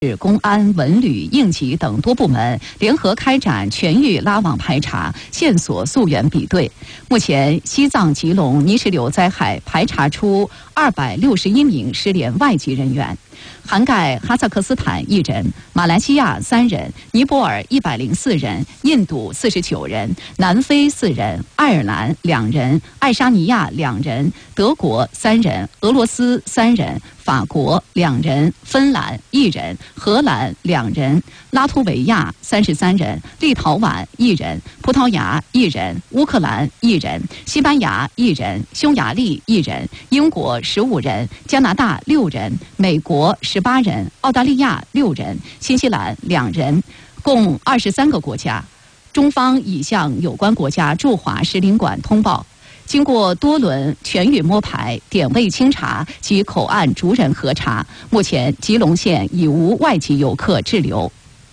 公安、文旅、应急等多部门联合开展全域拉网排查，线索溯源比对。目前，西藏吉隆泥石流灾害排查出261名失联外籍人员，涵盖哈萨克斯坦1人、马来西亚3人、尼泊尔104人、印度49人、南非4人、爱尔兰2人、爱沙尼亚2人、德国3人、俄罗斯3人、法国2人、芬兰1人、荷兰2人、拉脱维亚33人、立陶宛1人、葡萄牙1人、乌克兰1人、西班牙1人、匈牙利1人、英国15人、加拿大6人、美国18人、澳大利亚6人、新西兰2人，共23个国家。中方已向有关国家驻华使领馆通报。经过多轮全域摸排、点位清查及口岸逐人核查，目前吉隆县已无外籍游客滞留。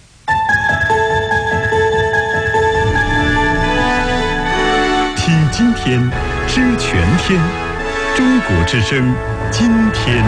听今天，知全天，中国之声，今天。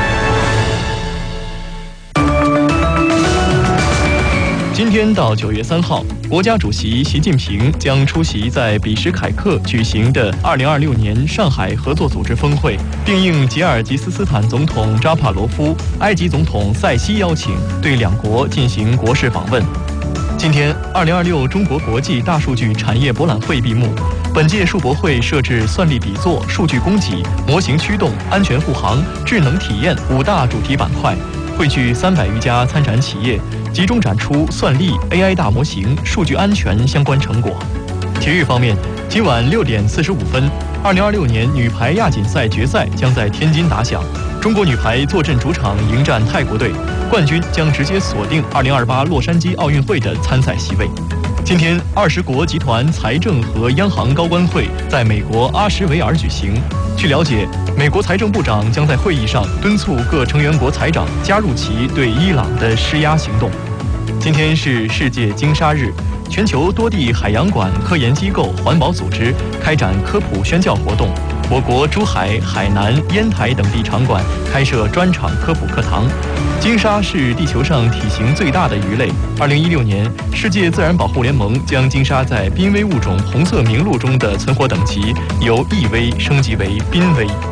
今天到9月3号，国家主席习近平将出席在比什凯克举行的2026年上海合作组织峰会，并应吉尔吉斯斯坦总统扎帕罗夫、埃及总统塞西邀请，对两国进行国事访问。今天，2026中国国际大数据产业博览会闭幕。本届数博会设置算力比作、数据供给、模型驱动、安全护航、智能体验5大主题板块，汇聚300余家参展企业，集中展出算力、AI 大模型、数据安全相关成果。体育方面，今晚6点45分，2026年女排亚锦赛决赛将在天津打响。中国女排坐镇主场迎战泰国队，冠军将直接锁定2028洛杉矶奥运会的参赛席位。今天，20国集团财政和央行高官会在美国阿什维尔举行。据了解，美国财政部长将在会议上敦促各成员国财长加入其对伊朗的施压行动。今天是世界鲸鲨日，全球多地海洋馆、科研机构、环保组织开展科普宣教活动。我国珠海、海南、烟台等地场馆开设专场科普课堂。鲸鲨是地球上体型最大的鱼类。2016年，世界自然保护联盟将鲸鲨在濒危物种红色名录中的存活等级由易危升级为濒危。